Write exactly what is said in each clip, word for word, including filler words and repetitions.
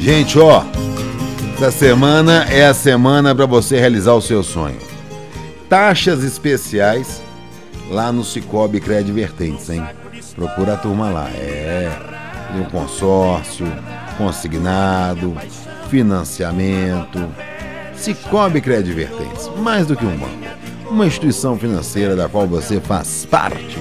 Gente, ó, essa semana é a semana para você realizar o seu sonho. Taxas especiais lá no Cicobi Credivertentes, hein? Procura a turma lá. É, um consórcio, consignado, financiamento. Cicobi Credivertentes, mais do que um banco, uma instituição financeira da qual você faz parte.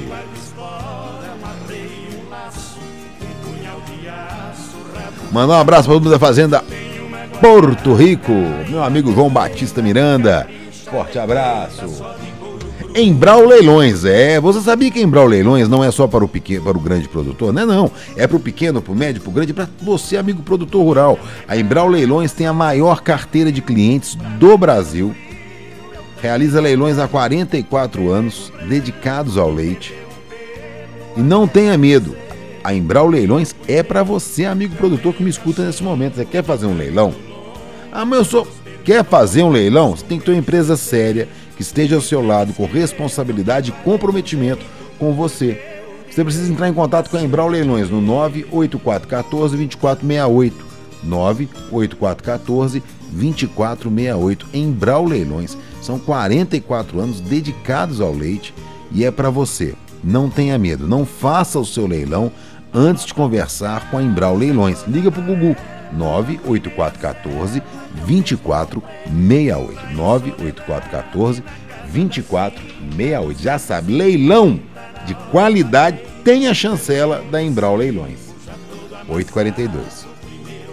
Mandar um abraço para todo mundo da Fazenda Porto Rico, meu amigo João Batista Miranda, forte abraço. Embral Leilões, é, você sabia que Embral Leilões não é só para o pequeno, para o grande produtor? Não é não, é para o pequeno, para o médio, para o grande, para você, amigo produtor rural. A Embral Leilões tem a maior carteira de clientes do Brasil, realiza leilões há quarenta e quatro anos, dedicados ao leite. E não tenha medo, a Embral Leilões é para você, amigo produtor que me escuta nesse momento. Você quer fazer um leilão? Ah, mas eu sou... Quer fazer um leilão? Você tem que ter uma empresa séria, que esteja ao seu lado, com responsabilidade e comprometimento com você. Você precisa entrar em contato com a Embral Leilões no nove oito quatro um quatro, dois quatro seis oito. nove oito quatro um quatro, dois quatro seis oito. Embral Leilões. São quarenta e quatro anos dedicados ao leite e é para você. Não tenha medo, não faça o seu leilão antes de conversar com a Embral Leilões. Liga pro Gugu, nove oito quatro um quatro, dois quatro seis oito. nove oito quatro um quatro, dois quatro seis oito. Já sabe, leilão de qualidade tem a chancela da Embral Leilões. oito e quarenta e dois.